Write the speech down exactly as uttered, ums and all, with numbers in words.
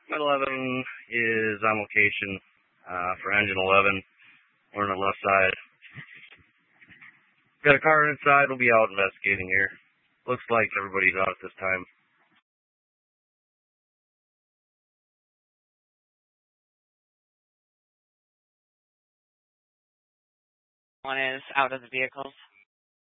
eleven is on location uh, for engine eleven. We're on the left side. Got a car inside. We'll be out investigating here. Looks like everybody's out at this time. One is out of the vehicles.